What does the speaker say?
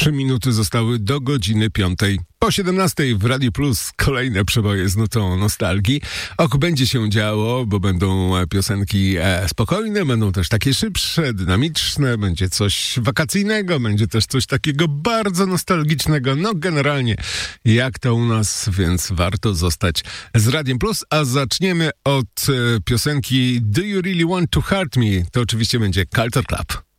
3 minuty zostały do godziny 5. Po 17 w Radiu Plus kolejne przeboje z nutą nostalgii. Będzie się działo, bo będą piosenki spokojne, będą też takie szybsze, dynamiczne, będzie coś wakacyjnego, będzie też coś takiego bardzo nostalgicznego. No generalnie jak to u nas, więc warto zostać z Radiem Plus. A zaczniemy od piosenki Do You Really Want to Hurt Me? To oczywiście będzie Culture Club.